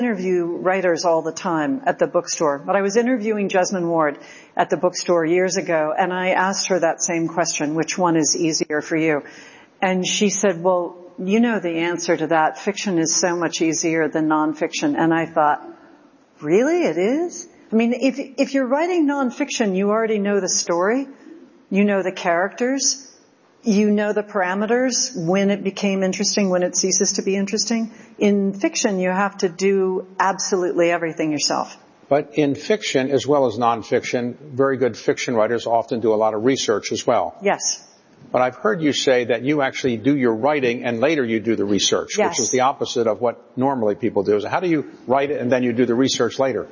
Interview writers all the time at the bookstore, but I was interviewing Jesmyn Ward at the bookstore years ago, and I asked her that same question, which one is easier for you? And she said, well, you know the answer to that. Fiction is so much easier than nonfiction. And I thought, really, it is? I mean, if you're writing nonfiction, you already know the story, you know the characters, you know the parameters, when it became interesting, when it ceases to be interesting. In fiction, you have to do absolutely everything yourself. But in fiction, as well as nonfiction, very good fiction writers often do a lot of research as well. Yes. But I've heard you say that you actually do your writing and later you do the research, yes, which is the opposite of what normally people do. So how do you write it and then you do the research later?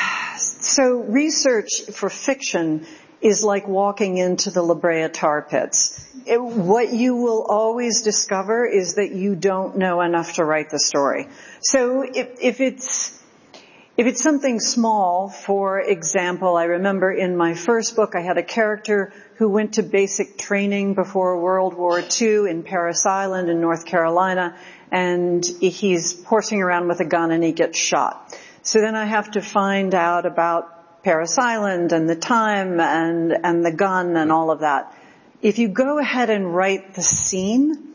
So research for fiction is like walking into the La Brea tar pits. What you will always discover is that you don't know enough to write the story. So if it's something small, for example, I remember in my first book I had a character who went to basic training before World War II in Parris Island in North Carolina, and he's horsing around with a gun and he gets shot. So then I have to find out about Parris Island and the time and the gun and all of that. If you go ahead and write the scene,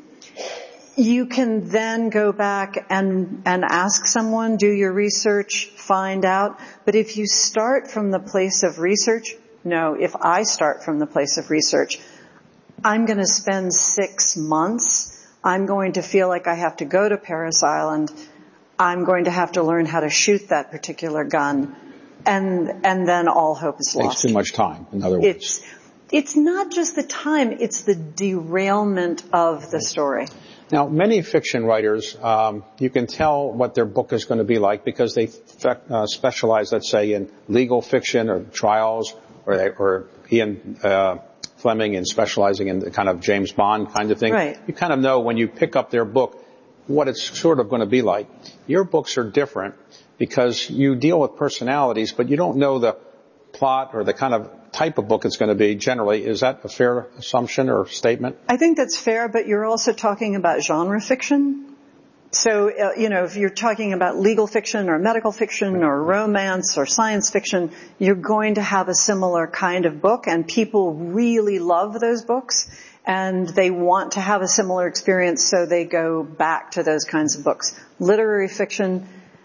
you can then go back and ask someone, do your research, find out. But if you start from the place of research, no, if I start from the place of research, I'm going to spend 6 months. I'm going to feel like I have to go to Parris Island. I'm going to have to learn how to shoot that particular gun. And then all hope is lost. It takes too much time, in other words. It's not just the time, it's the derailment of the story. Now, many fiction writers, you can tell what their book is going to be like because they specialize, let's say, in legal fiction or trials, or Ian Fleming in specializing in the kind of James Bond kind of thing. Right. You kind of know when you pick up their book what it's sort of going to be like. Your books are different because you deal with personalities, but you don't know the plot or the kind of type of book it's going to be generally. Is that a fair assumption or statement? I think that's fair, but you're also talking about genre fiction. So, if you're talking about legal fiction or medical fiction or romance or science fiction, you're going to have a similar kind of book, and people really love those books, and they want to have a similar experience, so they go back to those kinds of books. Literary fiction,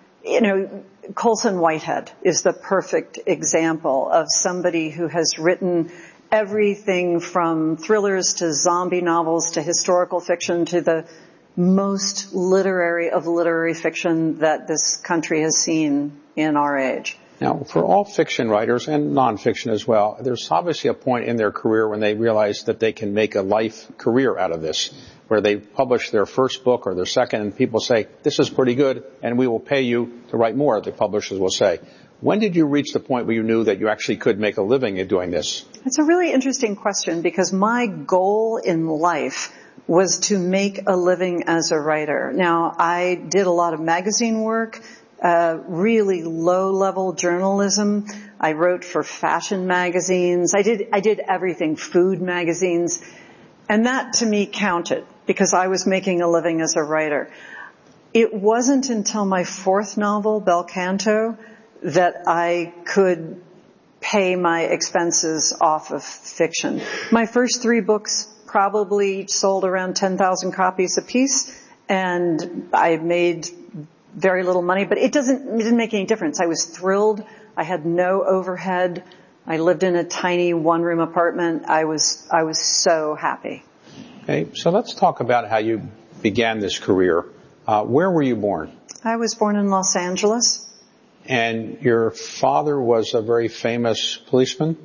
Colson Whitehead is the perfect example of somebody who has written everything from thrillers to zombie novels to historical fiction to the most literary of literary fiction that this country has seen in our age. Now, for all fiction writers and nonfiction as well, there's obviously a point in their career when they realize that they can make a life career out of this, where they publish their first book or their second, and people say, this is pretty good, and we will pay you to write more, the publishers will say. When did you reach the point where you knew that you actually could make a living in doing this? It's a really interesting question, because my goal in life was to make a living as a writer. Now, I did a lot of magazine work, really low-level journalism. I wrote for fashion magazines. I did everything, food magazines. And that to me counted because I was making a living as a writer. It wasn't until my fourth novel, Bel Canto, that I could pay my expenses off of fiction. My first 3 books probably sold around 10,000 copies apiece, and I made very little money, but it didn't make any difference. I was thrilled. I had no overhead. I lived in a tiny 1-room apartment. I was so happy. Okay, so let's talk about how you began this career. Where were you born? I was born in Los Angeles. And your father was a very famous policeman?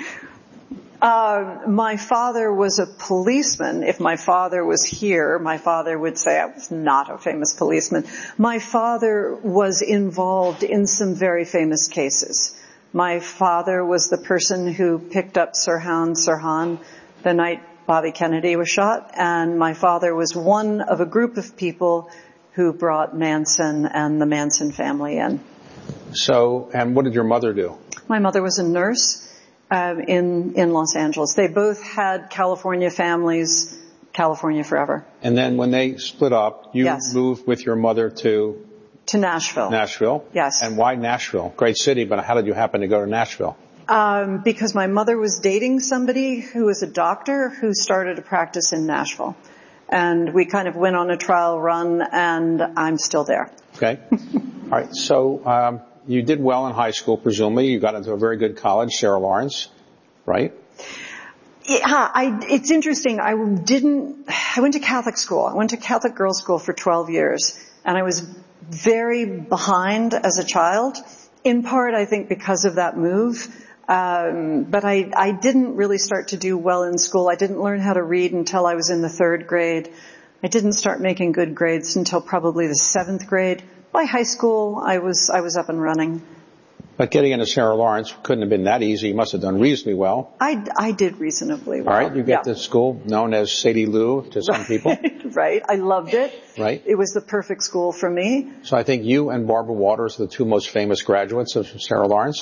My father was a policeman. If my father was here, my father would say I was not a famous policeman. My father was involved in some very famous cases. My father was the person who picked up Sirhan Sirhan the night Bobby Kennedy was shot, and my father was one of a group of people who brought Manson and the Manson family in. So, and what did your mother do? My mother was a nurse in Los Angeles. They both had California families, California forever. And then when they split up, you Yes. moved with your mother to To Nashville. Nashville? Yes. And why Nashville? Great city, but how did you happen to go to Nashville? Because my mother was dating somebody who was a doctor who started a practice in Nashville. And we kind of went on a trial run, and I'm still there. Okay. All right. So you did well in high school, presumably. You got into a very good college, Sarah Lawrence, right? Yeah, it's interesting. I went to Catholic school. I went to Catholic girls' school for 12 years, and I was very behind as a child, in part, I think, because of that move. But I didn't really start to do well in school. I didn't learn how to read until I was in the 3rd grade. I didn't start making good grades until probably the 7th grade. By high school, I was up and running. But getting into Sarah Lawrence couldn't have been that easy. You must have done reasonably well. I did reasonably well. All right, you get to school known as Sadie Lou to some people. Right, I loved it. Right. It was the perfect school for me. So I think you and Barbara Waters are the 2 most famous graduates of Sarah Lawrence.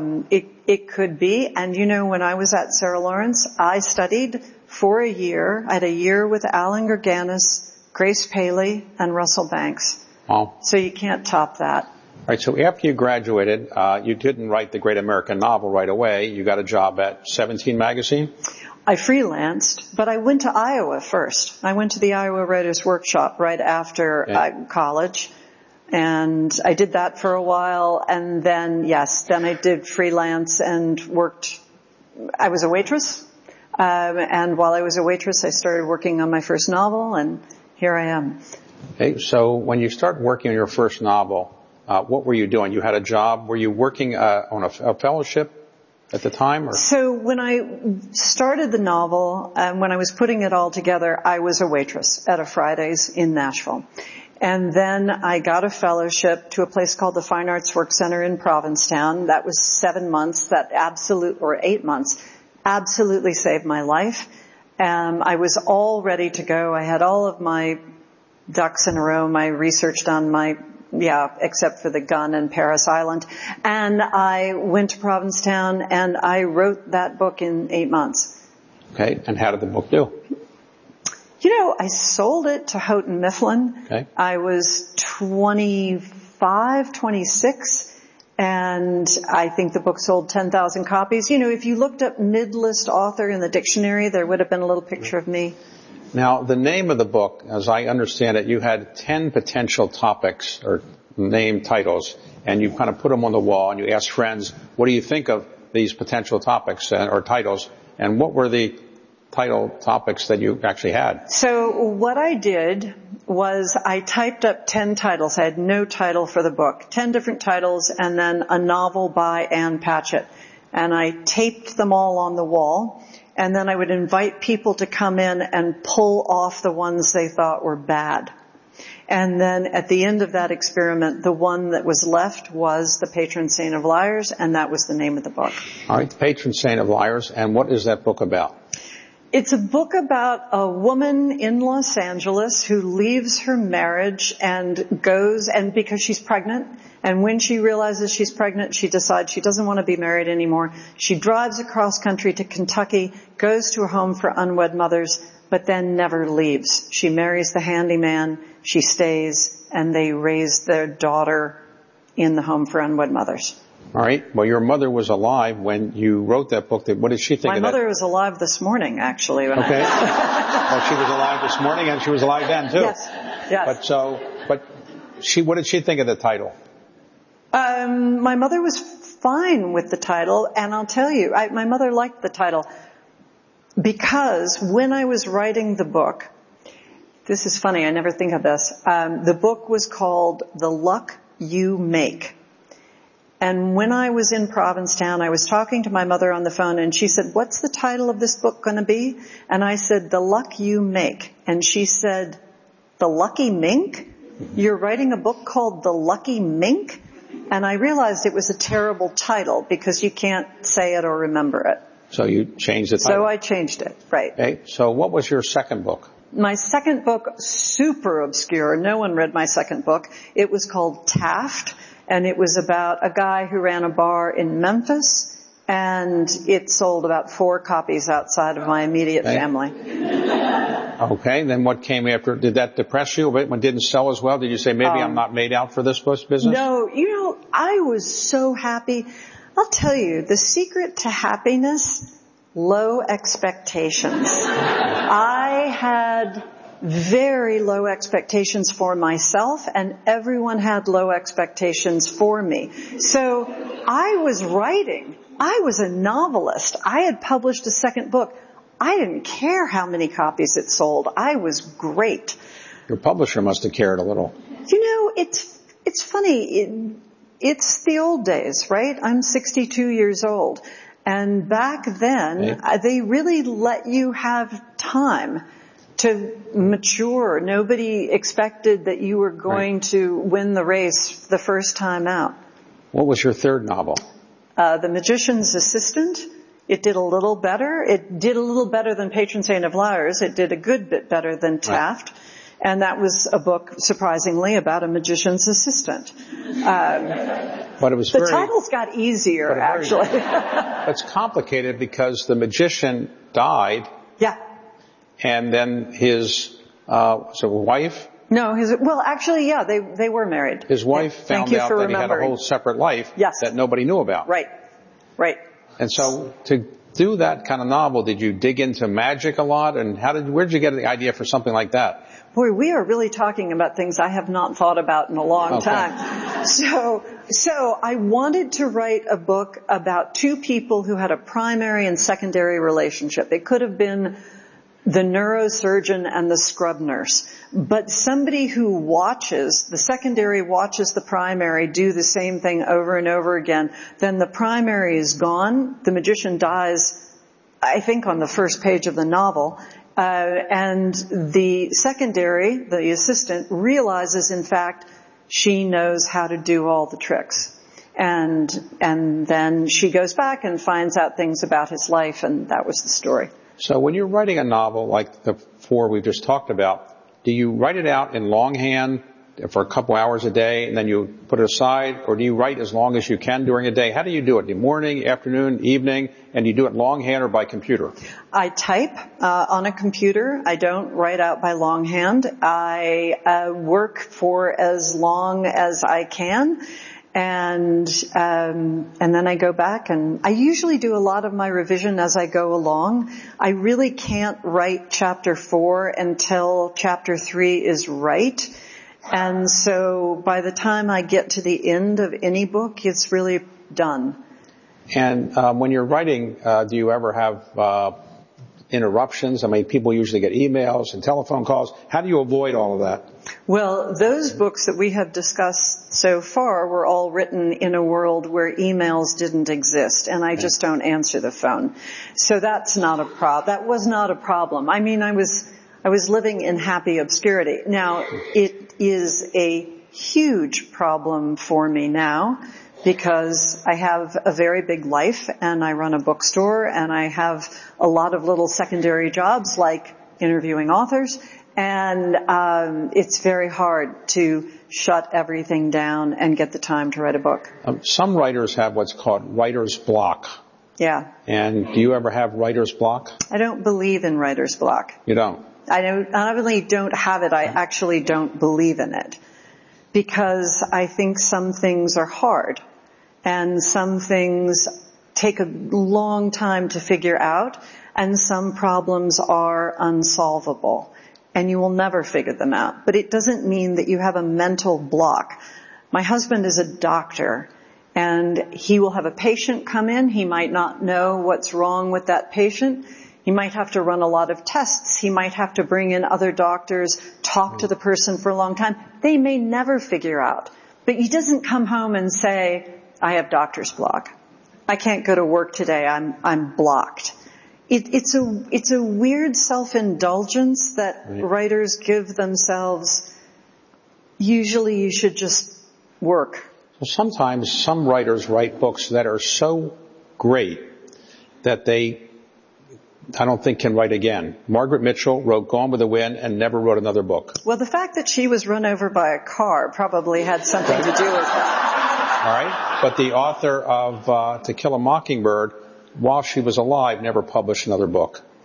It could be. And when I was at Sarah Lawrence, I studied for a year. I had a year with Alan Gurganis, Grace Paley, and Russell Banks. Wow. So you can't top that. All right, so after you graduated, you didn't write the great American novel right away. You got a job at 17 magazine? I freelanced, but I went to Iowa first. I went to the Iowa Writers Workshop right after college, and I did that for a while, and then I did freelance and worked. I was a waitress, and while I was a waitress, I started working on my first novel, and here I am. Okay, so when you start working on your first novel, what were you doing? You had a job. Were you working on a fellowship at the time? Or? So when I started the novel, when I was putting it all together, I was a waitress at a Fridays in Nashville. And then I got a fellowship to a place called the Fine Arts Work Center in Provincetown. That was 7 months, 8 months, absolutely saved my life. I was all ready to go. I had all of my ducks in a row, my research done, except for the gun and Paris Island. And I went to Provincetown and I wrote that book in 8 months. Okay. And how did the book do? I sold it to Houghton Mifflin. Okay. I was 25, 26, and I think the book sold 10,000 copies. If you looked up mid-list author in the dictionary, there would have been a little picture of me. Now, the name of the book, as I understand it, you had 10 potential topics or name titles, and you kind of put them on the wall, and you asked friends, what do you think of these potential topics or titles, and what were the title topics that you actually had? So what I did was I typed up 10 titles. I had no title for the book, 10 different titles, and then a novel by Ann Patchett. And I taped them all on the wall. And then I would invite people to come in and pull off the ones they thought were bad. And then at the end of that experiment, the one that was left was The Patron Saint of Liars, and that was the name of the book. All right, The Patron Saint of Liars. And what is that book about? It's a book about a woman in Los Angeles who leaves her marriage and goes, and because she's pregnant, and when she realizes she's pregnant, she decides she doesn't want to be married anymore. She drives across country to Kentucky, goes to a home for unwed mothers, but then never leaves. She marries the handyman, she stays, and they raise their daughter in the home for unwed mothers. All right. Well, your mother was alive when you wrote that book. What did she think of that? My mother was alive this morning, actually. Okay. Well, she was alive this morning, and she was alive then, too. Yes. What did she think of the title? My mother was fine with the title, and I'll tell you, my mother liked the title because when I was writing the book, this is funny, I never think of this, the book was called The Luck You Make. And when I was in Provincetown, I was talking to my mother on the phone, and she said, what's the title of this book going to be? And I said, The Luck You Make. And she said, The Lucky Mink? You're writing a book called The Lucky Mink? And I realized it was a terrible title because you can't say it or remember it. So you changed the title? So I changed it, right. Okay. So what was your second book? My second book, super obscure. No one read my second book. It was called Taft, and it was about a guy who ran a bar in Memphis, and it sold about 4 copies outside of my immediate family. All Okay, then what came after? Did that depress you? When it didn't sell as well, did you say, maybe I'm not made out for this business? No, I was so happy. I'll tell you, the secret to happiness, low expectations. I had very low expectations for myself, and everyone had low expectations for me. So I was writing. I was a novelist. I had published a second book. I didn't care how many copies it sold. I was great. Your publisher must have cared a little. It's funny. It's the old days, right? I'm 62 years old. And back then, they really let you have time to mature. Nobody expected that you were going to win the race the first time out. What was your third novel? The Magician's Assistant. It did a little better. It did a little better than Patron Saint of Liars. It did a good bit better than Taft. Right. And that was a book, surprisingly, about a magician's assistant. But it was the titles got easier, actually. It's complicated because the magician died. Yeah. And then his wife? No, actually, yeah, they were married. His wife found out that he had a whole separate life that nobody knew about. Right. And so to do that kind of novel, did you dig into magic a lot? And where did you get the idea for something like that? Boy, we are really talking about things I have not thought about in a long time. So I wanted to write a book about two people who had a primary and secondary relationship. It could have been the neurosurgeon and the scrub nurse. But somebody who the secondary watches the primary do the same thing over and over again, then the primary is gone. The magician dies, I think, on the first page of the novel. And the secondary, the assistant, realizes, in fact, she knows how to do all the tricks. And then she goes back and finds out things about his life, and that was the story. So when you're writing a novel like the four we've just talked about, do you write it out in longhand for a couple hours a day and then you put it aside, or do you write as long as you can during a day? How do you do it? The morning, afternoon, evening, and do you do it longhand or by computer? I type on a computer. I don't write out by longhand. I work for as long as I can. And then I go back, and I usually do a lot of my revision as I go along. I really can't write chapter 4 until chapter 3 is right. And so by the time I get to the end of any book, it's really done. And when you're writing, do you ever have interruptions? I mean, people usually get emails and telephone calls. How do you avoid all of that? Well, those books that we have discussed so far were all written in a world where emails didn't exist, and I just don't answer the phone. So that's not a problem. That was not a problem. I mean, I was living in happy obscurity. Now, it is a huge problem for me now, because I have a very big life, and I run a bookstore, and I have a lot of little secondary jobs like interviewing authors, and it's very hard to shut everything down and get the time to write a book. Some writers have what's called writer's block. Yeah. And do you ever have writer's block? I don't believe in writer's block. You don't? I not only don't have it, I actually don't believe in it. Because I think some things are hard. And some things take a long time to figure out, and some problems are unsolvable, and you will never figure them out. But it doesn't mean that you have a mental block. My husband is a doctor, and he will have a patient come in. He might not know what's wrong with that patient. He might have to run a lot of tests. He might have to bring in other doctors, talk to the person for a long time. They may never figure out. But he doesn't come home and say, I have doctor's block. I can't go to work today. I'm blocked. It's a weird self-indulgence that writers give themselves. Usually you should just work. Well, sometimes some writers write books that are so great that I don't think can write again. Margaret Mitchell wrote Gone with the Wind and never wrote another book. Well, the fact that she was run over by a car probably had something to do with that. All right. But the author of To Kill a Mockingbird, while she was alive, never published another book.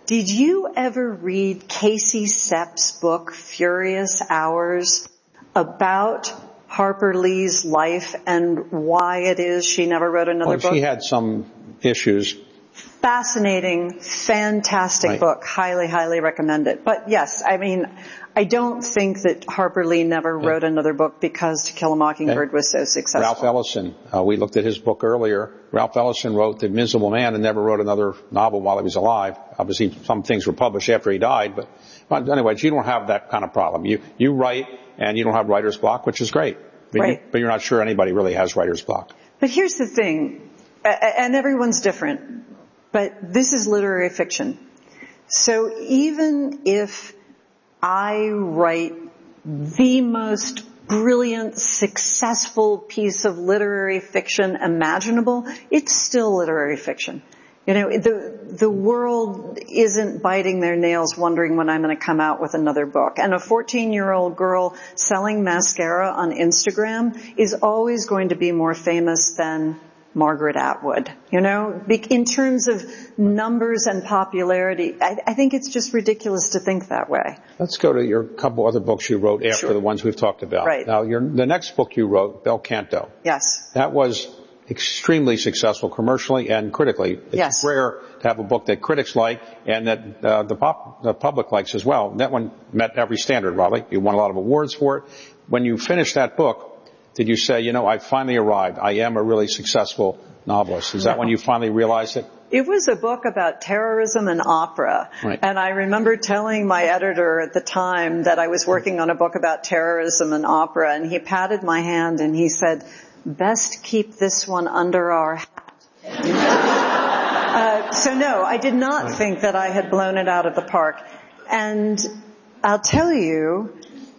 Did you ever read Casey Sepp's book, Furious Hours, about Harper Lee's life and why it is she never wrote another book? She had some issues. Fascinating, fantastic book. Highly, highly recommend it. But yes, I mean, I don't think that Harper Lee never wrote another book because To Kill a Mockingbird was so successful. Ralph Ellison, we looked at his book earlier. Ralph Ellison wrote The Invisible Man and never wrote another novel while he was alive. Obviously, some things were published after he died, but anyways, you don't have that kind of problem. You write and you don't have writer's block, which is great. But you're not sure anybody really has writer's block. But here's the thing, and everyone's different, but this is literary fiction. So even if I write the most brilliant, successful piece of literary fiction imaginable, it's still literary fiction. You know, the world isn't biting their nails wondering when I'm going to come out with another book. And a 14-year-old girl selling mascara on Instagram is always going to be more famous than Margaret Atwood. You know, in terms of numbers and popularity, I think it's just ridiculous to think that way. Let's go to your couple other books you wrote after the ones we've talked about. Right. Now, the next book you wrote, Bel Canto. Yes. That was extremely successful commercially and critically. It's rare to have a book that critics like and that the public likes as well. That one met every standard, Raleigh. You won a lot of awards for it. When you finished that book, did you say, you know, I finally arrived. I am a really successful novelist. Is that when you finally realized it? It was a book about terrorism and opera. Right. And I remember telling my editor at the time that I was working on a book about terrorism and opera, and he patted my hand and he said, best keep this one under our hat. So no, I did not think that I had blown it out of the park. And I'll tell you,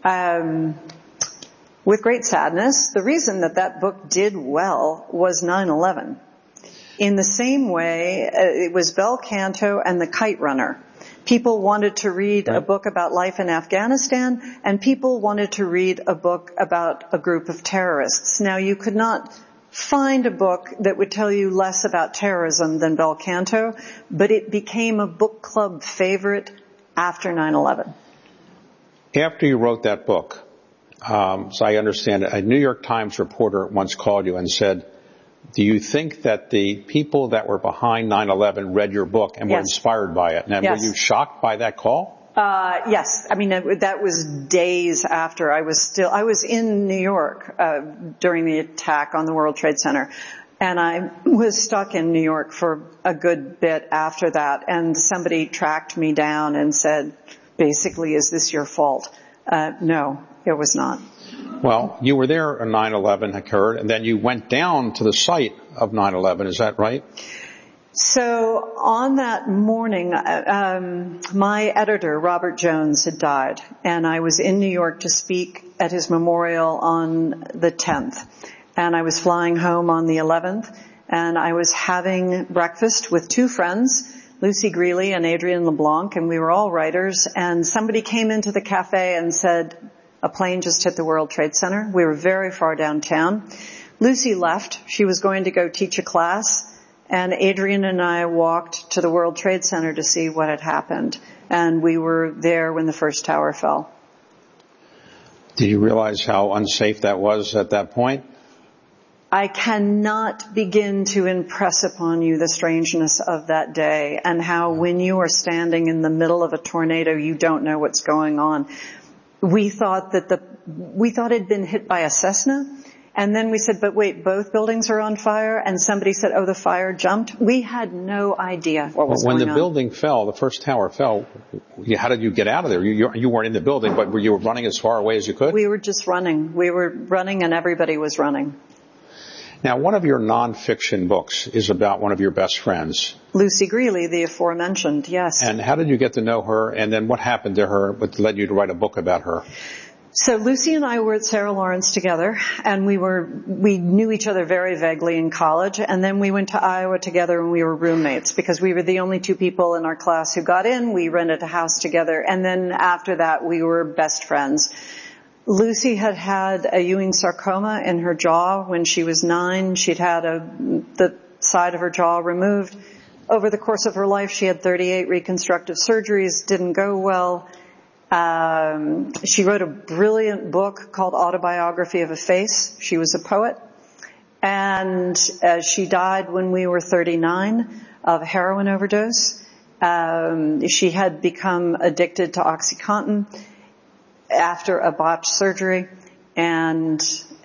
with great sadness, the reason that book did well was 9/11. In the same way, it was Bel Canto and The Kite Runner. People wanted to read a book about life in Afghanistan, and people wanted to read a book about a group of terrorists. Now, you could not find a book that would tell you less about terrorism than Bel Canto, but it became a book club favorite after 9/11. After you wrote that book, so I understand it, a New York Times reporter once called you and said, do you think that the people that were behind 9/11 read your book and were inspired by it? And were you shocked by that call? Yes. I mean, that was days after I was in New York, during the attack on the World Trade Center. And I was stuck in New York for a good bit after that. And somebody tracked me down and said, basically, is this your fault? No, it was not. Well, you were there when 9/11 occurred, and then you went down to the site of 9/11. Is that right? So on that morning, my editor, Robert Jones, had died, and I was in New York to speak at his memorial on the 10th. And I was flying home on the 11th, and I was having breakfast with two friends, Lucy Greeley and Adrienne LeBlanc, and we were all writers, and somebody came into the cafe and said, a plane just hit the World Trade Center. We were very far downtown. Lucy left. She was going to go teach a class. And Adrienne and I walked to the World Trade Center to see what had happened. And we were there when the first tower fell. Did you realize how unsafe that was at that point? I cannot begin to impress upon you the strangeness of that day and how when you are standing in the middle of a tornado, you don't know what's going on. We thought it had been hit by a Cessna. And then we said, but wait, both buildings are on fire? And somebody said, oh, the fire jumped. We had no idea what was going on. When the building fell, the first tower fell, how did you get out of there? You weren't in the building, but you were running as far away as you could? We were just running. We were running and everybody was running. Now, one of your nonfiction books is about one of your best friends. Lucy Greeley, the aforementioned, yes. And how did you get to know her? And then what happened to her? What led you to write a book about her? So Lucy and I were at Sarah Lawrence together, and we knew each other very vaguely in college, and then we went to Iowa together and we were roommates because we were the only two people in our class who got in. We rented a house together, and then after that we were best friends. Lucy had had a Ewing sarcoma in her jaw when she was 9. She'd had the side of her jaw removed. over the course of her life, she had 38 reconstructive surgeries, didn't go well. She wrote a brilliant book called Autobiography of a Face. She was a poet. And she died when we were 39 of a heroin overdose. She had become addicted to OxyContin after a botched surgery. And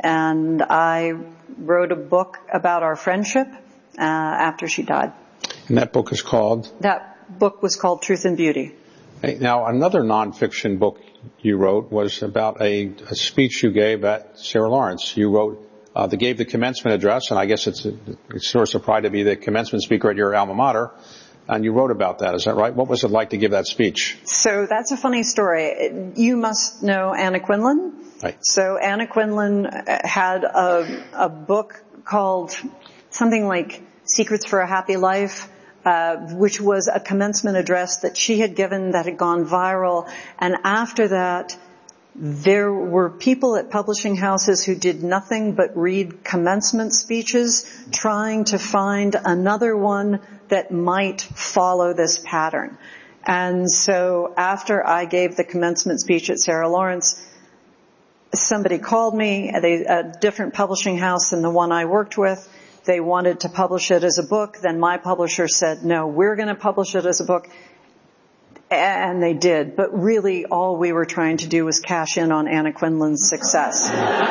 I wrote a book about our friendship after she died. And that book is called? That book was called Truth and Beauty. Now, another nonfiction book you wrote was about a speech you gave at Sarah Lawrence. You wrote, gave the commencement address, and I guess it's a source of pride to be the commencement speaker at your alma mater, and you wrote about that. Is that right? What was it like to give that speech? So that's a funny story. You must know Anna Quindlen. Right. So Anna Quindlen had a book called something like Secrets for a Happy Life, which was a commencement address that she had given that had gone viral. And after that, there were people at publishing houses who did nothing but read commencement speeches, trying to find another one that might follow this pattern. And so after I gave the commencement speech at Sarah Lawrence, somebody called me, a different publishing house than the one I worked with. They wanted to publish it as a book. Then my publisher said, no, we're going to publish it as a book. And they did. But really all we were trying to do was cash in on Anna Quindlen's success.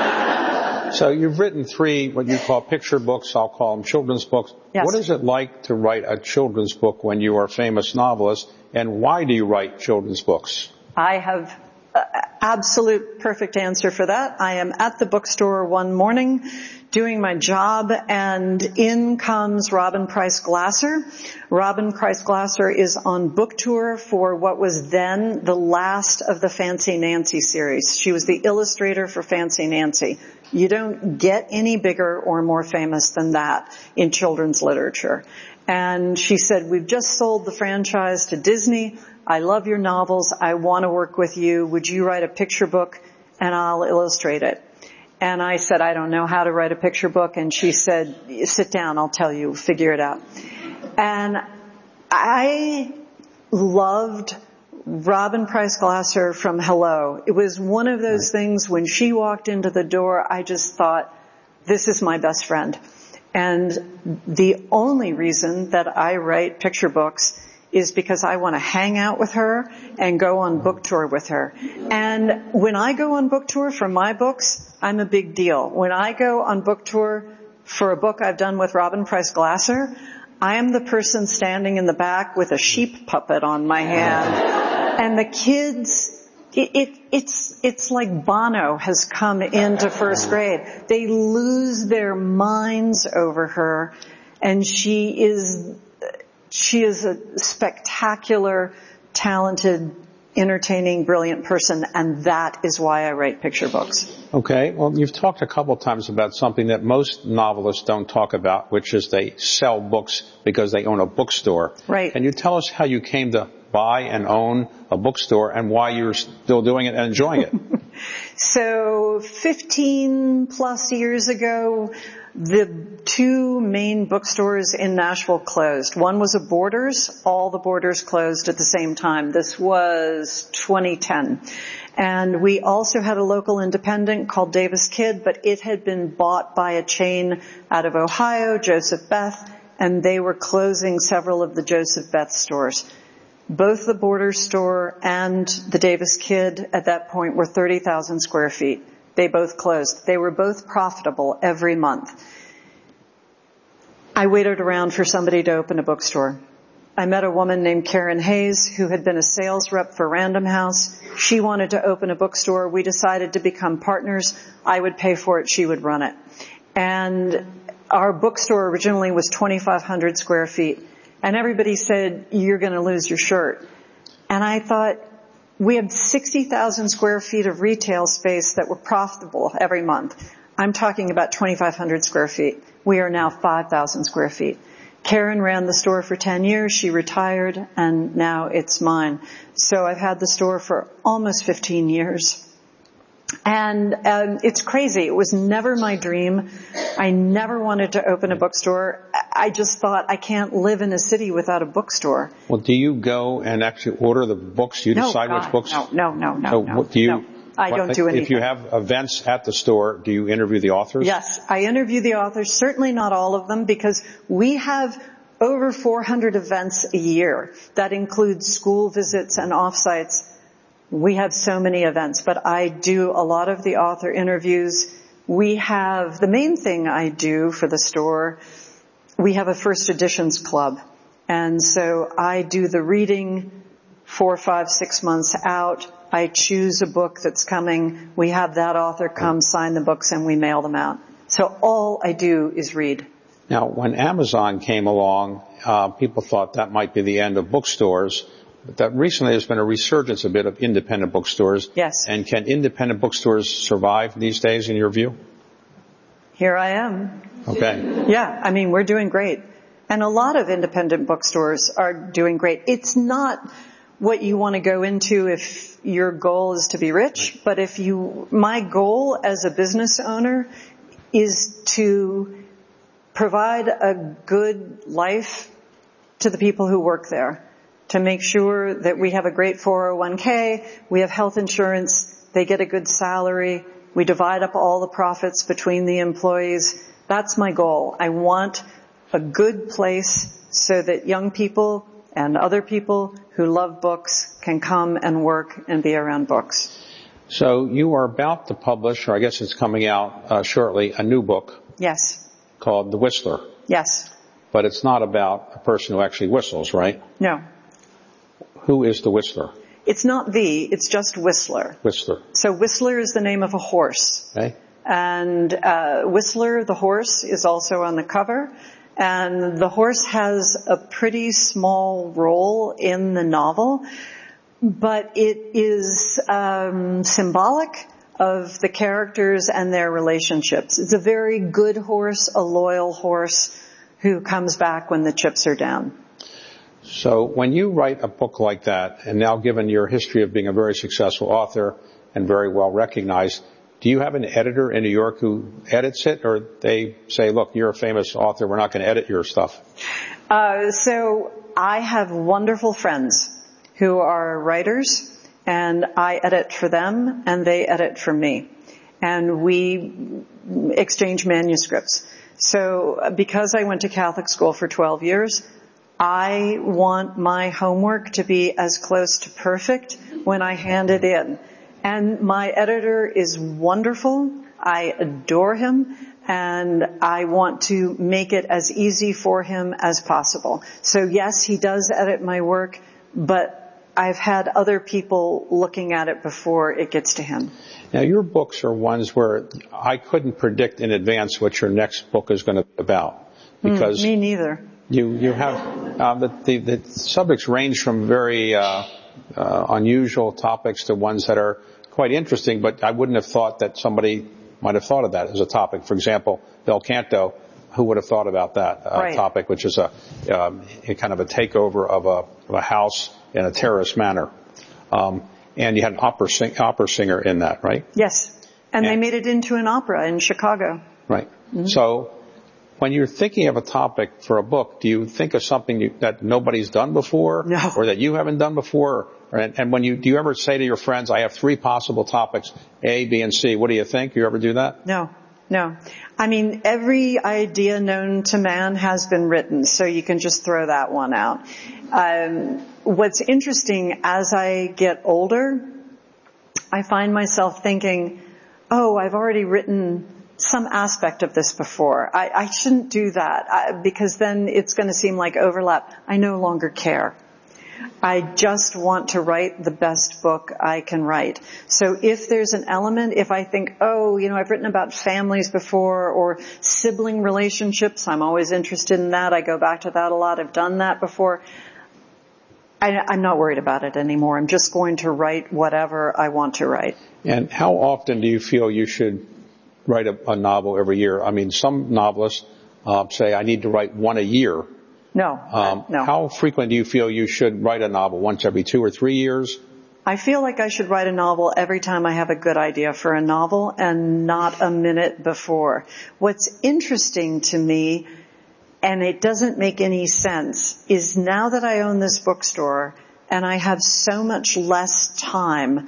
So you've written 3 what you call picture books. I'll call them children's books. Yes. What is it like to write a children's book when you are a famous novelist? And why do you write children's books? I have absolute perfect answer for that. I am at the bookstore one morning doing my job, and in comes Robin Price Glasser. Robin Price Glasser is on book tour for what was then the last of the Fancy Nancy series. She was the illustrator for Fancy Nancy. You don't get any bigger or more famous than that in children's literature. And she said, we've just sold the franchise to Disney. I love your novels. I want to work with you. Would you write a picture book and I'll illustrate it? And I said, I don't know how to write a picture book. And she said, sit down, I'll tell you, figure it out. And I loved Robin Price Glasser from Hello. It was one of those things when she walked into the door, I just thought, this is my best friend. And the only reason that I write picture books is because I want to hang out with her and go on book tour with her. And when I go on book tour for my books, I'm a big deal. When I go on book tour for a book I've done with Robin Price Glasser, I am the person standing in the back with a sheep puppet on my hand. And the kids, it's like Bono has come into first grade. They lose their minds over her, and she is a spectacular, talented, entertaining, brilliant person, and that is why I write picture books. Okay. Well, you've talked a couple of times about something that most novelists don't talk about, which is they sell books because they own a bookstore. Right. Can you tell us how you came to buy and own a bookstore and why you're still doing it and enjoying it? So 15 plus years ago, the 2 main bookstores in Nashville closed. One was a Borders. All the Borders closed at the same time. This was 2010. And we also had a local independent called Davis Kid, but it had been bought by a chain out of Ohio, Joseph Beth, and they were closing several of the Joseph Beth stores. Both the Borders store and the Davis Kid at that point were 30,000 square feet. They both closed. They were both profitable every month. I waited around for somebody to open a bookstore. I met a woman named Karen Hayes who had been a sales rep for Random House. She wanted to open a bookstore. We decided to become partners. I would pay for it. She would run it. And our bookstore originally was 2,500 square feet. And everybody said, you're going to lose your shirt. And I thought, we had 60,000 square feet of retail space that were profitable every month. I'm talking about 2,500 square feet. We are now 5,000 square feet. Karen ran the store for 10 years. She retired, and now it's mine. So I've had the store for almost 15 years. And it's crazy. It was never my dream. I never wanted to open a bookstore. I just thought I can't live in a city without a bookstore. Well, do you go and actually order the books? You decide which books? No. I don't do anything. If you have events at the store, do you interview the authors? Yes, I interview the authors. Certainly not all of them, because we have over 400 events a year. That includes school visits and offsites. We have so many events, but I do a lot of the author interviews. We have, the main thing I do for the store, we have a first editions club. And so I do the reading 4, 5, 6 months out. I choose a book that's coming. We have that author come sign the books and we mail them out. So all I do is read. Now, when Amazon came along, people thought that might be the end of bookstores. But that recently there's been a resurgence a bit of independent bookstores. Yes. And can independent bookstores survive these days in your view? Here I am. Okay. Yeah, I mean, we're doing great. And a lot of independent bookstores are doing great. It's not what you want to go into if your goal is to be rich, but my goal as a business owner is to provide a good life to the people who work there, to make sure that we have a great 401k, we have health insurance, they get a good salary, we divide up all the profits between the employees. That's my goal. I want a good place so that young people and other people who love books can come and work and be around books. So you are about to publish, or I guess it's coming out shortly, a new book. Yes. Called The Whistler. Yes. But it's not about a person who actually whistles, right? No. Who is the Whistler? It's not it's just Whistler. Whistler. So Whistler is the name of a horse. Okay. And Whistler, the horse, is also on the cover. And the horse has a pretty small role in the novel, but it is symbolic of the characters and their relationships. It's a very good horse, a loyal horse who comes back when the chips are down. So when you write a book like that, and now given your history of being a very successful author and very well recognized, do you have an editor in New York who edits it, or they say, look, you're a famous author, we're not going to edit your stuff? So I have wonderful friends who are writers, and I edit for them, and they edit for me. And we exchange manuscripts. So because I went to Catholic school for 12 years, I want my homework to be as close to perfect when I hand it in. And my editor is wonderful. I adore him, and I want to make it as easy for him as possible. So yes, he does edit my work, but I've had other people looking at it before it gets to him. Now, your books are ones where I couldn't predict in advance what your next book is going to be about. Because me neither. You have the subjects range from very unusual topics to ones that are quite interesting, but I wouldn't have thought that somebody might have thought of that as a topic. For example, Bel Canto, who would have thought about that topic, which is a kind of a takeover of a house in a terrorist manner. And you had an opera singer in that, right? Yes. And they made it into an opera in Chicago. Right. Mm-hmm. So when you're thinking of a topic for a book, do you think of something that nobody's done before? No. Or that you haven't done before? And when do you ever say to your friends, I have 3 possible topics, A, B, and C. What do you think? You ever do that? No. I mean, every idea known to man has been written, so you can just throw that one out. What's interesting, as I get older, I find myself thinking, I've already written some aspect of this before. I shouldn't do that because then it's going to seem like overlap. I no longer care. I just want to write the best book I can write. So if there's an element, if I think, I've written about families before or sibling relationships, I'm always interested in that. I go back to that a lot. I've done that before. I'm not worried about it anymore. I'm just going to write whatever I want to write. And how often do you feel you should write a novel every year? I mean, some novelists say, I need to write one a year. No. How frequent do you feel you should write a novel? Once every 2 or 3 years? I feel like I should write a novel every time I have a good idea for a novel and not a minute before. What's interesting to me, and it doesn't make any sense, is now that I own this bookstore and I have so much less time,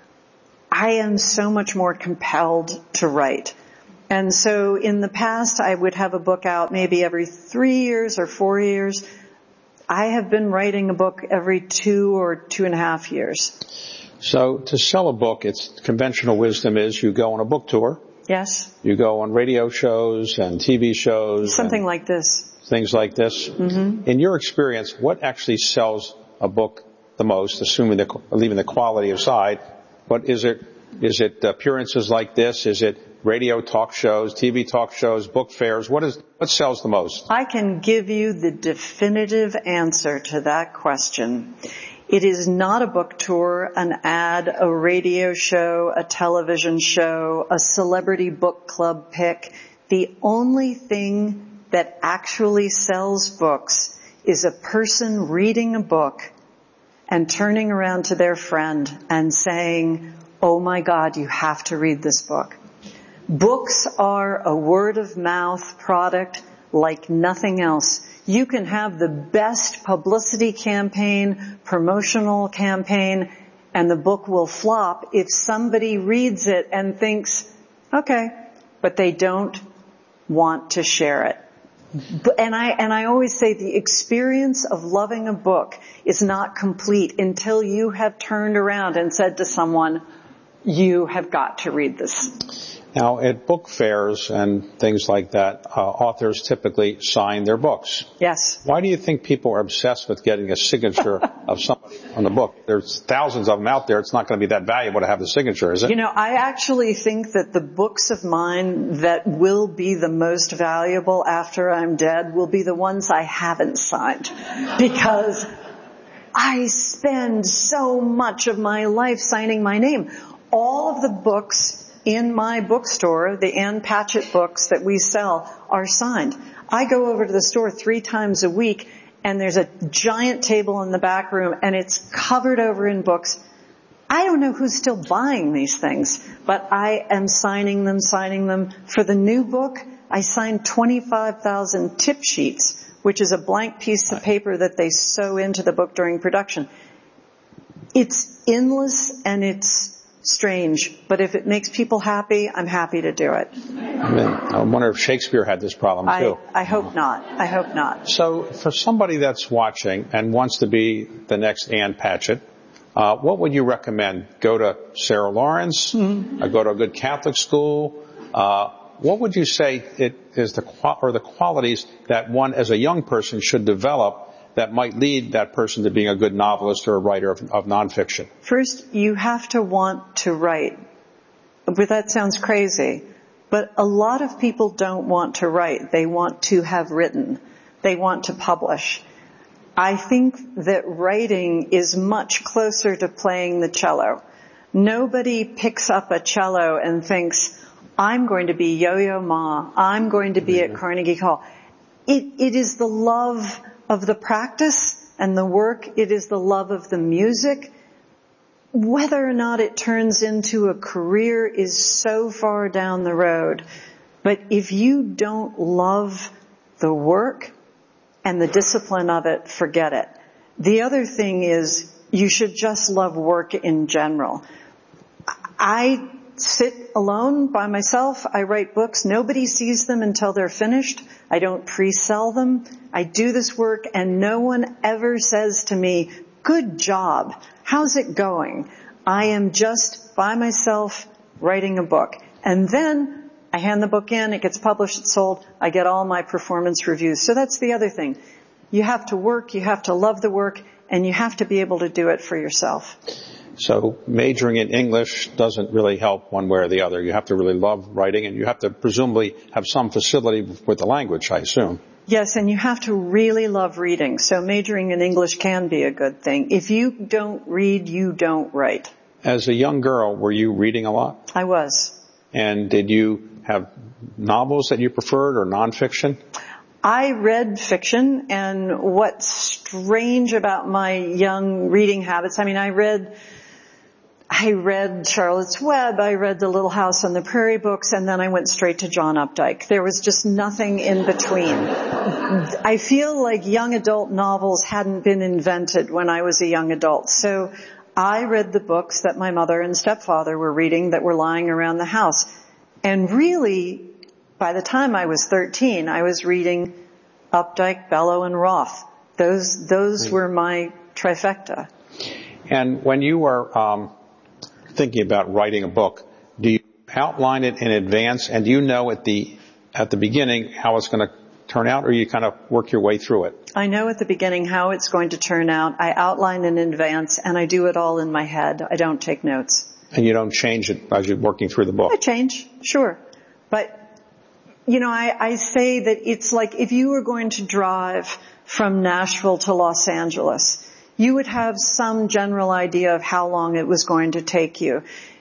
I am so much more compelled to write. And so in the past, I would have a book out maybe every 3 years or 4 years. I have been writing a book every 2 or 2.5 years. So to sell a book, it's conventional wisdom is you go on a book tour. Yes. You go on radio shows and TV shows. Something like this. Things like this. Mm-hmm. In your experience, what actually sells a book the most, leaving the quality aside? What is it? Is it appearances like this? Is it radio talk shows, TV talk shows, book fairs? What sells the most? I can give you the definitive answer to that question. It is not a book tour, an ad, a radio show, a television show, a celebrity book club pick. The only thing that actually sells books is a person reading a book and turning around to their friend and saying, "Oh my God, you have to read this book." Books are a word of mouth product like nothing else. You can have the best publicity campaign, promotional campaign, and the book will flop if somebody reads it and thinks, okay, but they don't want to share it. And I always say the experience of loving a book is not complete until you have turned around and said to someone, you have got to read this. Now, at book fairs and things like that, authors typically sign their books. Yes. Why do you think people are obsessed with getting a signature of somebody on the book? There's thousands of them out there. It's not going to be that valuable to have the signature, is it? You know, I actually think that the books of mine that will be the most valuable after I'm dead will be the ones I haven't signed. Because I spend so much of my life signing my name. All of the books in my bookstore, the Ann Patchett books that we sell, are signed. I go over to the store 3 times a week, and there's a giant table in the back room, and it's covered over in books. I don't know who's still buying these things, but I am signing them. For the new book, I signed 25,000 tip sheets, which is a blank piece of paper that they sew into the book during production. It's endless and it's strange, but if it makes people happy, I'm happy to do it. I wonder if Shakespeare had this problem too. I hope not. So for somebody that's watching and wants to be the next Ann Patchett, what would you recommend? Go to Sarah Lawrence? Go to a good Catholic school? What would you say is the qualities that one as a young person should develop that might lead that person to being a good novelist or a writer of nonfiction? First, you have to want to write. But that sounds crazy. But a lot of people don't want to write. They want to have written. They want to publish. I think that writing is much closer to playing the cello. Nobody picks up a cello and thinks, I'm going to be Yo-Yo Ma. I'm going to be at Carnegie Hall. It is the love of the practice and the work. It is the love of the music. Whether or not it turns into a career is so far down the road. But if you don't love the work and the discipline of it, forget it. The other thing is you should just love work in general. I sit alone by myself. I write books. Nobody sees them until they're finished. I don't pre-sell them. I do this work and no one ever says to me, good job. How's it going? I am just by myself writing a book. And then I hand the book in, it gets published, it's sold, I get all my performance reviews. So that's the other thing. You have to work, you have to love the work, and you have to be able to do it for yourself. So majoring in English doesn't really help one way or the other. You have to really love writing, and you have to presumably have some facility with the language, I assume. Yes, and you have to really love reading. So majoring in English can be a good thing. If you don't read, you don't write. As a young girl, were you reading a lot? I was. And did you have novels that you preferred or nonfiction? I read fiction, and what's strange about my young reading habits, I mean, I read I read Charlotte's Web, I read The Little House on the Prairie books, and then I went straight to John Updike. There was just nothing in between. I feel like young adult novels hadn't been invented when I was a young adult. So I read the books that my mother and stepfather were reading that were lying around the house. And really, by the time I was 13, I was reading Updike, Bellow, and Roth. Those were my trifecta. And when you are thinking about writing a book, do you outline it in advance, and do you know at the beginning how it's going to turn out, or you kind of work your way through it? I know at the beginning how it's going to turn out. I outline in advance, and I do it all in my head. I don't take notes. And you don't change it as you're working through the book? I change, sure. But, I say that it's like if you were going to drive from Nashville to Los Angeles, you would have some general idea of how long it was going to take you.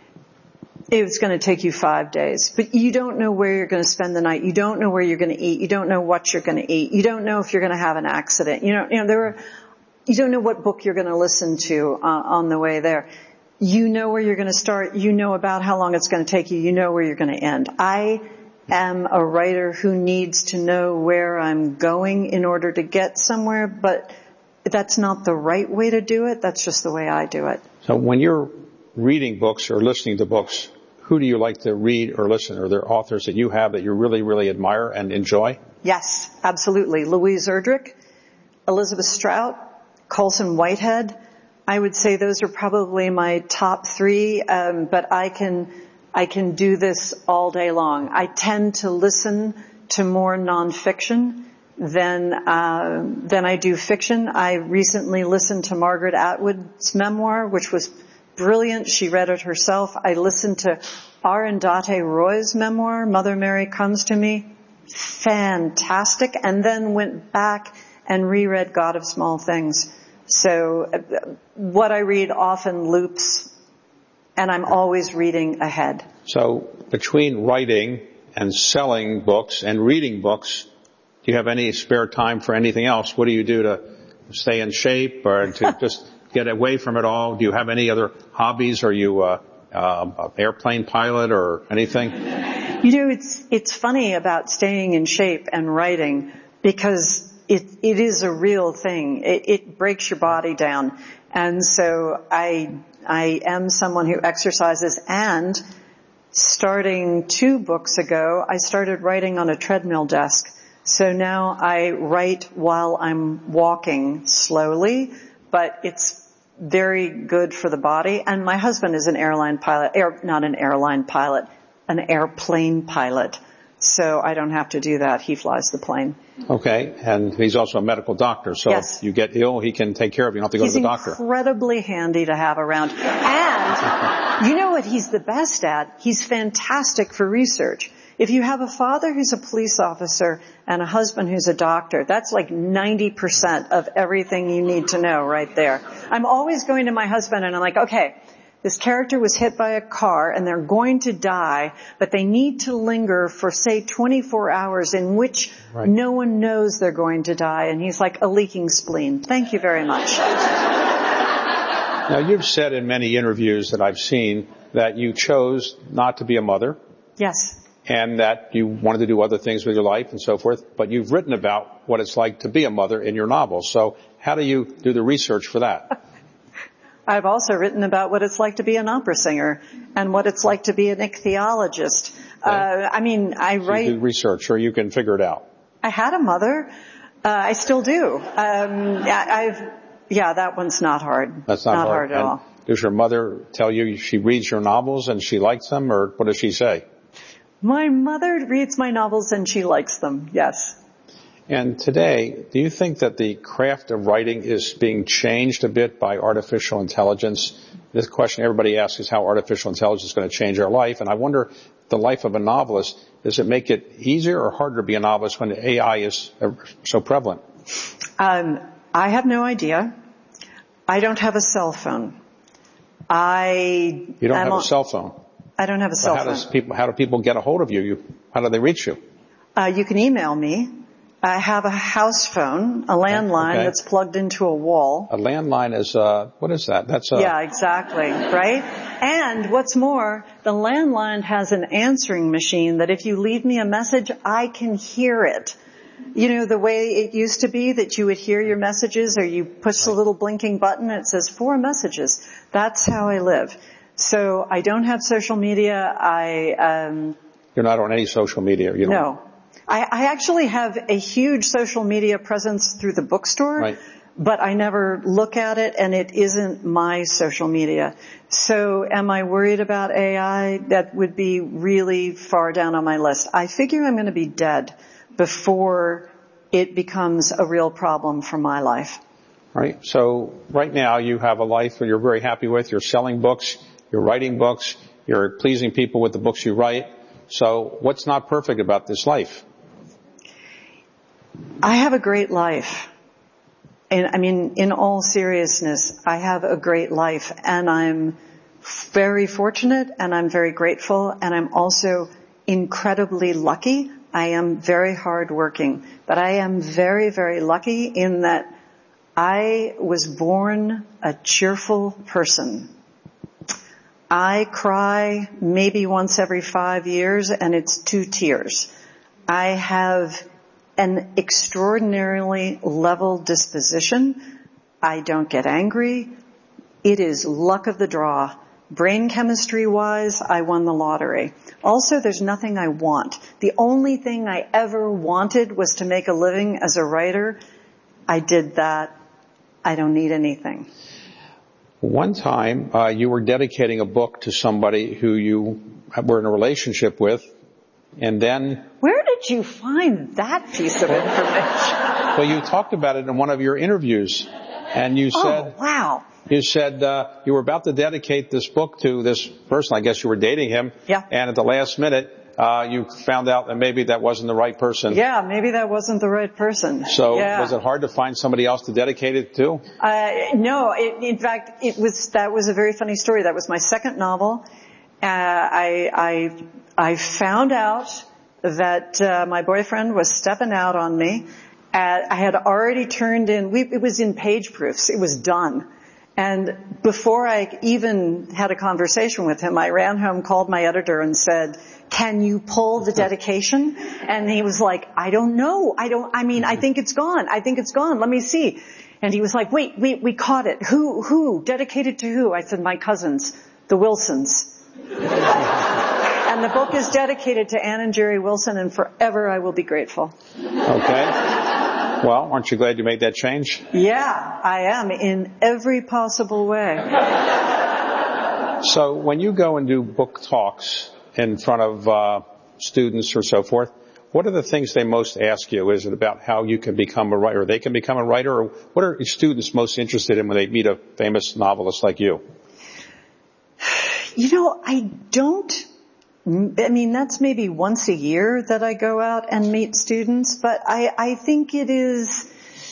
It was going to take you 5 days, but you don't know where you're going to spend the night. You don't know where you're going to eat. You don't know what you're going to eat. You don't know if you're going to have an accident. You don't know what book you're going to listen to on the way there. You know where you're going to start. You know about how long it's going to take you. You know where you're going to end. I am a writer who needs to know where I'm going in order to get somewhere, but that's not the right way to do it. That's just the way I do it. So when you're reading books or listening to books, who do you like to read or listen? Are there authors that you have that you really, really admire and enjoy? Yes, absolutely. Louise Erdrich, Elizabeth Strout, Colson Whitehead. I would say those are probably my top three, but I can do this all day long. I tend to listen to more nonfiction than I do fiction. I recently listened to Margaret Atwood's memoir, which was brilliant. She read it herself. I listened to Arundhati Roy's memoir, Mother Mary Comes to Me. Fantastic. And then went back and reread God of Small Things. So what I read often loops, and I'm always reading ahead. So between writing and selling books and reading books, do you have any spare time for anything else? What do you do to stay in shape or to just get away from it all? Do you have any other hobbies? Are you an airplane pilot or anything? It's funny about staying in shape and writing because it is a real thing. It breaks your body down. And so I am someone who exercises, and starting 2 books ago, I started writing on a treadmill desk. So now I write while I'm walking slowly, but it's very good for the body. And my husband is an airplane pilot. So I don't have to do that. He flies the plane. Okay. And he's also a medical doctor. So yes. If you get ill, he can take care of you. You don't have to go to the doctor. He's incredibly handy to have around. And you know what he's the best at? He's fantastic for research. If you have a father who's a police officer and a husband who's a doctor, that's like 90% of everything you need to know right there. I'm always going to my husband and I'm like, okay, this character was hit by a car and they're going to die, but they need to linger for, say, 24 hours in which no one knows they're going to die. And he's like, a leaking spleen. Thank you very much. Now, you've said in many interviews that I've seen that you chose not to be a mother. Yes. And that you wanted to do other things with your life and so forth, but you've written about what it's like to be a mother in your novels. So how do you do the research for that? I've also written about what it's like to be an opera singer and what it's like to be an ichthyologist. Okay. I write... You do research, or you can figure it out. I had a mother. I still do. That one's not hard. That's not hard at all. Does your mother tell you she reads your novels and she likes them, or what does she say? My mother reads my novels and she likes them, yes. And today, do you think that the craft of writing is being changed a bit by artificial intelligence? This question everybody asks is how artificial intelligence is going to change our life. And I wonder, the life of a novelist, does it make it easier or harder to be a novelist when AI is so prevalent? I have no idea. I don't have a cell phone. You don't have a cell phone? I don't have a cell phone. How do people get a hold of you? How do they reach you? You can email me. I have a house phone, a landline that's plugged into a wall. A landline is, what is that? Yeah, exactly, right? And what's more, the landline has an answering machine that if you leave me a message, I can hear it. You know, the way it used to be that you would hear your messages or you push the little blinking button and it says 4 messages. That's how I live. So I don't have social media. You're not on any social media. You don't. No. I actually have a huge social media presence through the bookstore, right, but I never look at it, and it isn't my social media. So am I worried about AI? That would be really far down on my list. I figure I'm going to be dead before it becomes a real problem for my life. Right. So right now you have a life that you're very happy with. You're selling books. You're writing books. You're pleasing people with the books you write. So what's not perfect about this life? I have a great life. And I mean, in all seriousness, I have a great life, and I'm very fortunate, and I'm very grateful, and I'm also incredibly lucky. I am very hardworking, but I am very, very lucky in that I was born a cheerful person. I cry maybe once every 5 years, and it's 2 tears. I have an extraordinarily level disposition. I don't get angry. It is luck of the draw. Brain chemistry wise, I won the lottery. Also, there's nothing I want. The only thing I ever wanted was to make a living as a writer. I did that. I don't need anything. One time, you were dedicating a book to somebody who you were in a relationship with, and then... Where did you find that piece of information? Well, you talked about it in one of your interviews, and you said... Oh, wow. You said you were about to dedicate this book to this person. I guess you were dating him. Yeah. And at the last minute, you found out that maybe that wasn't the right person. Yeah, maybe that wasn't the right person. So yeah. Was it hard to find somebody else to dedicate it to? No, in fact, that was a very funny story. That was my second novel. I found out that my boyfriend was stepping out on me. I had already turned in, it was in page proofs. It was done. And before I even had a conversation with him, I ran home, called my editor and said, "Can you pull the dedication?" And he was like, "I don't know. I think it's gone. Let me see." And he was like, wait, we caught it. Who? Dedicated to who? I said, my cousins, the Wilsons. And the book is dedicated to Anne and Jerry Wilson, and forever I will be grateful. Okay. Well, aren't you glad you made that change? Yeah, I am, in every possible way. So when you go and do book talks in front of students or so forth, what are the things they most ask you? Is it about how you can become a writer? They can become a writer? Or what are students most interested in when they meet a famous novelist like you? You know, that's maybe once a year that I go out and meet students, but I think it is,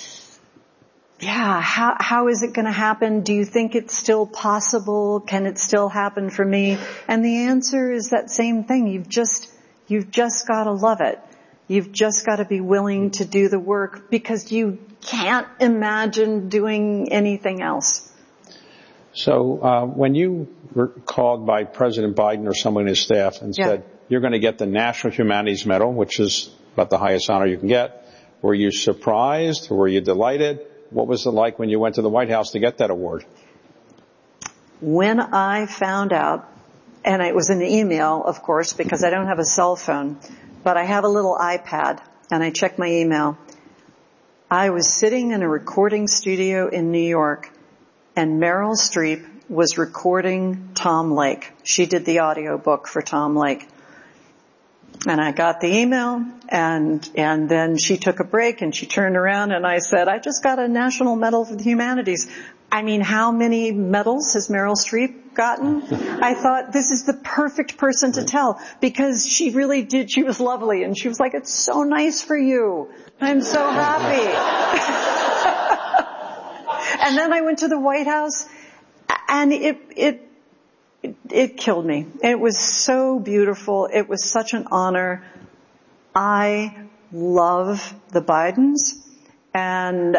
how is it going to happen? Do you think it's still possible? Can it still happen for me? And the answer is that same thing. You've just got to love it. You've just got to be willing to do the work because you can't imagine doing anything else. So when you were called by President Biden or someone in his staff and said, you're going to get the National Humanities Medal, which is about the highest honor you can get, were you surprised? Were you delighted? What was it like when you went to the White House to get that award? When I found out, and it was an email, of course, because I don't have a cell phone, but I have a little iPad, and I check my email. I was sitting in a recording studio in New York, and Meryl Streep was recording Tom Lake. She did the audiobook for Tom Lake. And I got the email, and then she took a break, and she turned around, and I said, I just got a National Medal for the Humanities. I mean, how many medals has Meryl Streep gotten? I thought, this is the perfect person to tell, because she really did. She was lovely, and she was like, it's so nice for you. I'm so happy. And then I went to the White House, and it killed me. It was so beautiful. It was such an honor. I love the Bidens, and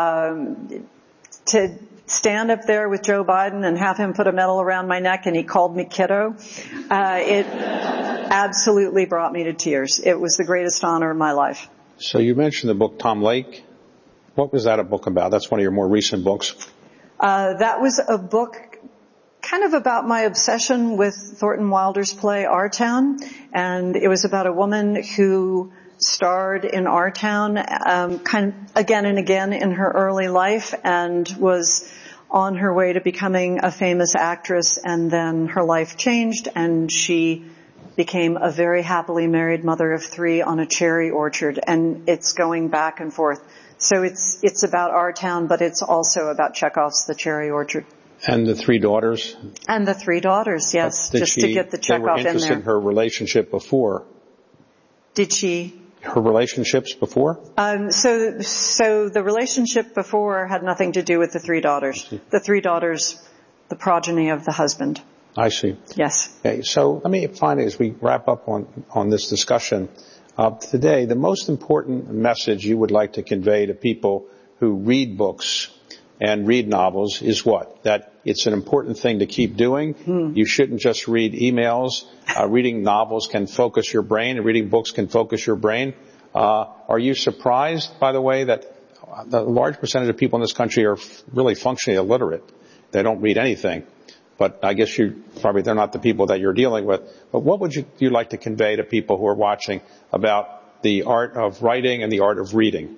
to stand up there with Joe Biden and have him put a medal around my neck and he called me kiddo, it absolutely brought me to tears. It was the greatest honor of my life. So you mentioned the book Tom Lake. What was that a book about? That's one of your more recent books. That was a book kind of about my obsession with Thornton Wilder's play Our Town, and it was about a woman who starred in Our Town kind of again and again in her early life and was on her way to becoming a famous actress, and then her life changed and she became a very happily married mother of 3 on a cherry orchard, and it's going back and forth. So it's about Our Town, but it's also about Chekhov's The Cherry Orchard. And the 3 daughters? And the 3 daughters, yes, just to get the Chekhov in there. They were interested in her relationship before. Did she? Her relationships before? So the relationship before had nothing to do with the 3 daughters. The 3 daughters, the progeny of the husband. I see. Yes. Okay, so let me find, as we wrap up on this discussion today, the most important message you would like to convey to people who read books and read novels is what? That it's an important thing to keep doing. You shouldn't just read emails. Reading novels can focus your brain, and reading books can focus your brain. Are you surprised, by the way, that a large percentage of people in this country are really functionally illiterate? They don't read anything. But I guess they're not the people that you're dealing with. But what would you like to convey to people who are watching about the art of writing and the art of reading?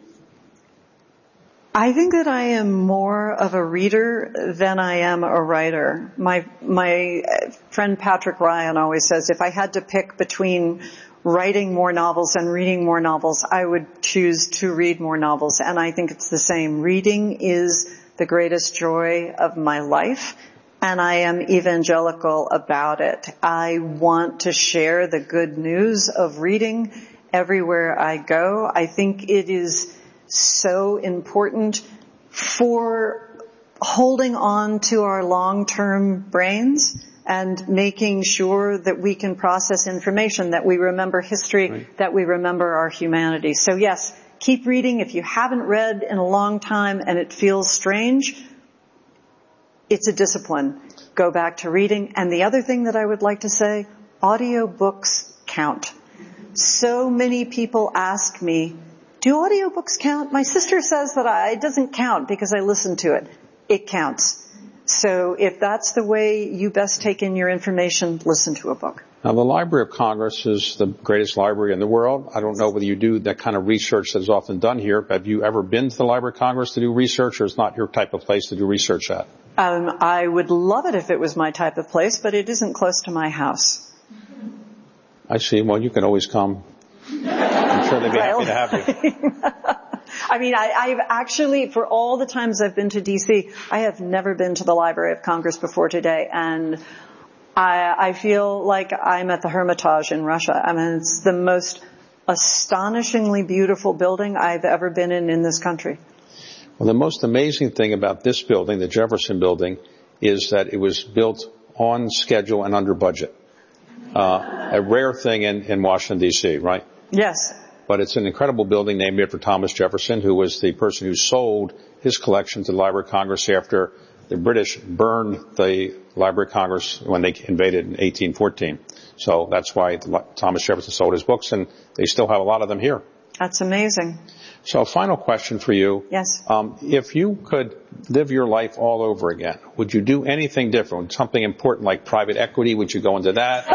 I think that I am more of a reader than I am a writer. My friend Patrick Ryan always says if I had to pick between writing more novels and reading more novels, I would choose to read more novels. And I think it's the same. Reading is the greatest joy of my life, and I am evangelical about it. I want to share the good news of reading everywhere I go. I think it is so important for holding on to our long-term brains and making sure that we can process information, that we remember history, right, that we remember our humanity. So yes, keep reading. If you haven't read in a long time and it feels strange, it's a discipline. Go back to reading. And the other thing that I would like to say, audiobooks count. So many people ask me, do audiobooks count? My sister says that it doesn't count because I listen to it. It counts. So if that's the way you best take in your information, listen to a book. Now, the Library of Congress is the greatest library in the world. I don't know whether you do that kind of research that is often done here. Have you ever been to the Library of Congress to do research, or is it not your type of place to do research at? I would love it if it was my type of place, but it isn't close to my house. I see. Well, you can always come. I'm sure they'd be happy to have you. I mean, I've actually, for all the times I've been to D.C., I have never been to the Library of Congress before today, and I feel like I'm at the Hermitage in Russia. I mean, it's the most astonishingly beautiful building I've ever been in this country. Well, the most amazing thing about this building, the Jefferson Building, is that it was built on schedule and under budget. A rare thing in Washington, D.C., right? Yes. But it's an incredible building named after Thomas Jefferson, who was the person who sold his collection to the Library of Congress after the British burned the Library of Congress when they invaded in 1814. So that's why Thomas Jefferson sold his books, and they still have a lot of them here. That's amazing. So a final question for you. Yes. If you could live your life all over again, would you do anything different? Something important like private equity, would you go into that?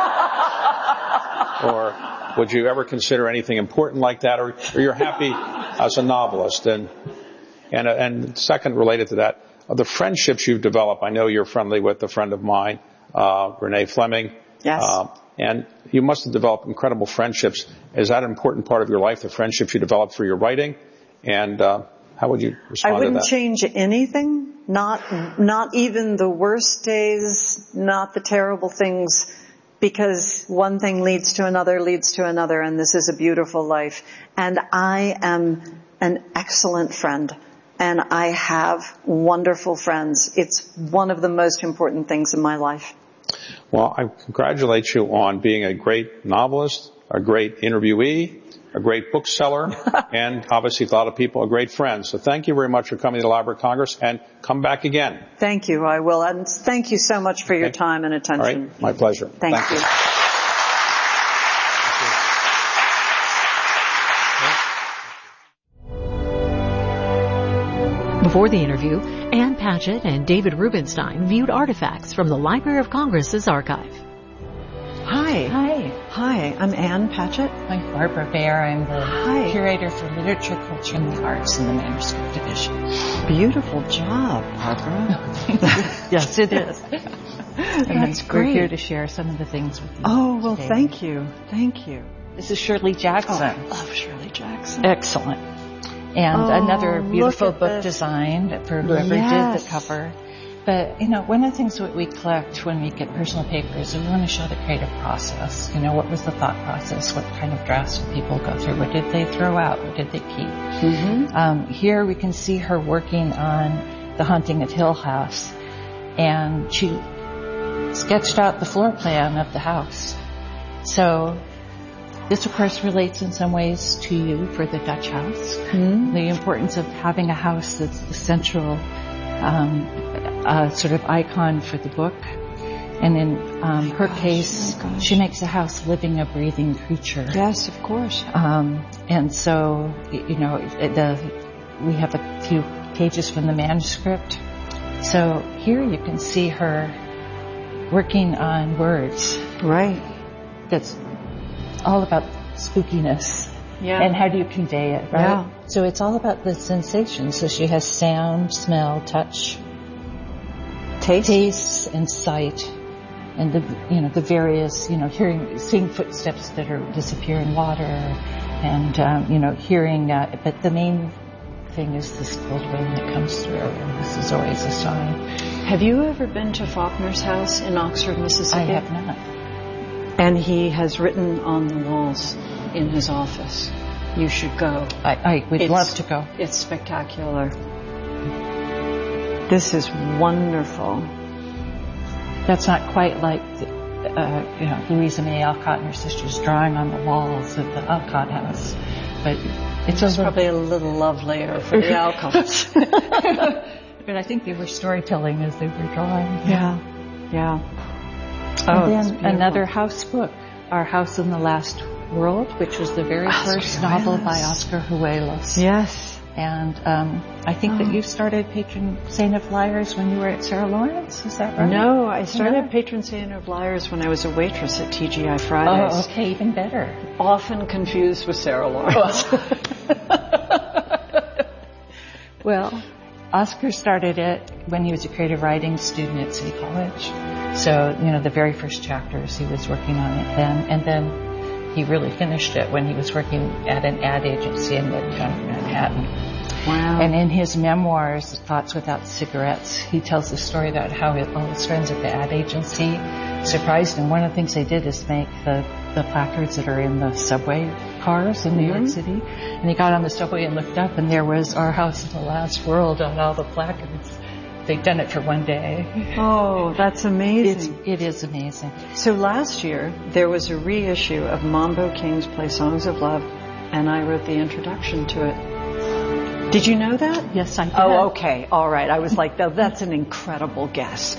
Or would you ever consider anything important like that? Or you're happy as a novelist? And second, related to that, the friendships you've developed. I know you're friendly with a friend of mine, Renee Fleming. Yes. And you must have developed incredible friendships. Is that an important part of your life, the friendships you developed through your writing? And how would you respond to that? I wouldn't change anything, not even the worst days, not the terrible things, because one thing leads to another, and this is a beautiful life. And I am an excellent friend, and I have wonderful friends. It's one of the most important things in my life. Well, I congratulate you on being a great novelist, a great interviewee, a great bookseller, and obviously to a lot of people, a great friend. So thank you very much for coming to the Library of Congress, and come back again. Thank you. I will. And thank you so much for your time and attention. All right. My pleasure. Thank you. Before the interview, Ann Patchett and David Rubenstein viewed artifacts from the Library of Congress's archive. Hi. Hi, I'm Ann Patchett. I'm Barbara Baer. I'm the curator for literature, culture, and the arts in the manuscript division. Beautiful job, Barbara. Yes, it is. That's great. We're here to share some of the things with you. Oh, well, today. thank you. Thank you. This is Shirley Jackson. Oh, I love Shirley Jackson. Excellent. And another beautiful book design for whoever did the cover. But, one of the things that we collect when we get personal papers, we want to show the creative process. What was the thought process? What kind of drafts did people go through? What did they throw out? What did they keep? Mm-hmm. Here we can see her working on The Haunting at Hill House. And she sketched out the floor plan of the house. So this, of course, relates in some ways to you for the Dutch house. Mm-hmm. The importance of having a house that's the central sort of icon for the book. And in her case, she makes the house living, a breathing creature. Yes, of course. And so, we have a few pages from the manuscript. So here you can see her working on words. Right. That's all about spookiness. Yeah. And how do you convey it, right? Yeah. So it's all about the sensations. So she has sound, smell, touch, taste, and sight, and the various, seeing footsteps that disappear in water, and hearing. But the main thing is this cold wind that comes through, and this is always a sign. Have you ever been to Faulkner's house in Oxford, Mississippi? I have not. And he has written on the walls in his office. You should go. I would love to go. It's spectacular. This is wonderful. That's not quite like, Louisa May Alcott and her sisters drawing on the walls of the Alcott house. But it's probably a little lovelier for the Alcotts. But I think they were storytelling as they were drawing. Yeah. And then another house book, Our House in the Last World, which was the very first novel by Oscar Huelos. Yes. And I think that you started Patron Saint of Liars when you were at Sarah Lawrence. Is that right? No, I started Patron Saint of Liars when I was a waitress at TGI Fridays. Oh, okay, even better. Often confused with Sarah Lawrence. Well, Oscar started it when he was a creative writing student at City College. So, the very first chapters he was working on it then. And then he really finished it when he was working at an ad agency in Midtown Manhattan. Wow. And in his memoirs, Thoughts Without Cigarettes, he tells the story about how all his friends at the ad agency surprised him. One of the things they did is make the placards that are in the subway cars in New York City. And he got on the subway and looked up, and there was Our House in the Last World on all the placards. They'd done it for one day. Oh, that's amazing. It is amazing. So last year, there was a reissue of Mambo King's Play Songs of Love, and I wrote the introduction to it. Did you know that? Yes, I did. Oh, okay. All right. I was like, that's an incredible guess.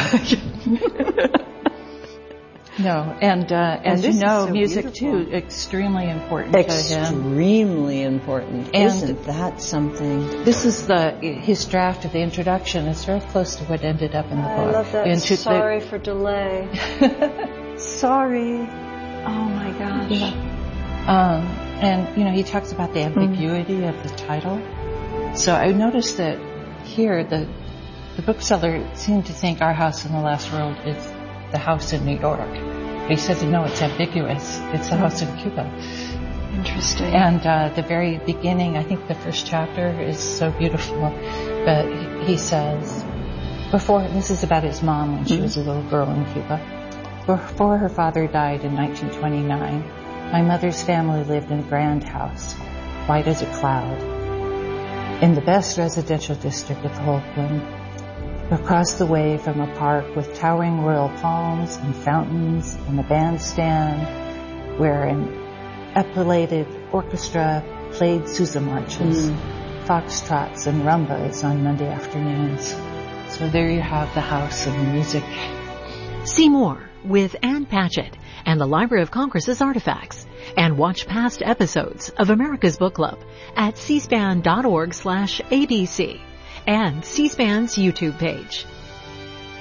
No, and as you know, so music beautiful. too, extremely important to him. Extremely important. And isn't that something? This is his draft of the introduction. It's very close to what ended up in the book. I love that. Sorry for delay. Sorry. Oh my gosh. Yeah. And he talks about the ambiguity of the title. So I noticed that here the bookseller seemed to think Our House in the Last World is the house in New York. But he says, no, it's ambiguous. It's the house in Cuba. Interesting. And the very beginning, I think the first chapter is so beautiful. But he says, this is about his mom when she was a little girl in Cuba. Before her father died in 1929, my mother's family lived in a grand house, white as a cloud, in the best residential district of Oakland, across the way from a park with towering royal palms and fountains and a bandstand where in Epilated Orchestra played Sousa marches, foxtrots and rumbas on Monday afternoons. So there you have the house and the music. See more with Ann Patchett and the Library of Congress's artifacts, and watch past episodes of America's Book Club at cspan.org/abc and C-SPAN's YouTube page.